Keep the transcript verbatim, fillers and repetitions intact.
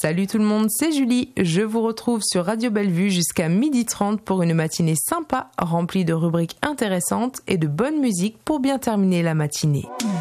Salut tout le monde, c'est Julie. Je vous retrouve sur Radio Bellevue jusqu'à midi trente pour une matinée sympa, remplie de rubriques intéressantes et de bonne musique pour bien terminer la matinée.